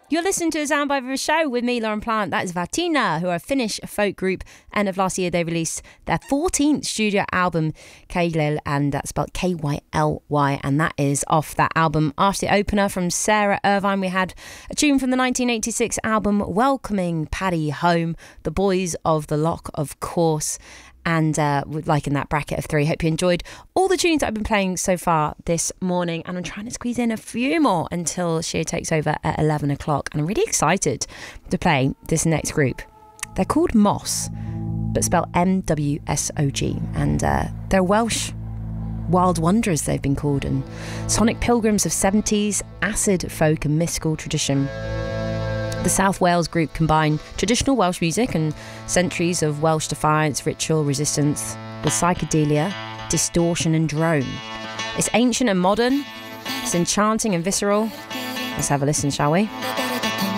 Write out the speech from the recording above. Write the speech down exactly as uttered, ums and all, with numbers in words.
You're listening to a soundbite of a show with me, Lauren Plant. That is Vatina, who are a Finnish folk group. End of last year, they released their fourteenth studio album, Kylyl, and that's spelled K Y L Y, and that is off that album. After the opener from Sarah Irvine, we had a tune from the nineteen eighty-six album Welcoming Paddy Home, The Boys of the Lock, of course. And uh, like in that bracket of three. Hope you enjoyed all the tunes that I've been playing so far this morning, and I'm trying to squeeze in a few more until Shea takes over at eleven o'clock, and I'm really excited to play this next group. They're called Moss, but spelled M W S O G, and uh, they're Welsh wild wanderers, they've been called, and sonic pilgrims of seventies acid folk and mystical tradition. The South Wales group combine traditional Welsh music and centuries of Welsh defiance, ritual, resistance with psychedelia, distortion and drone. It's ancient and modern, it's enchanting and visceral. Let's have a listen, shall we?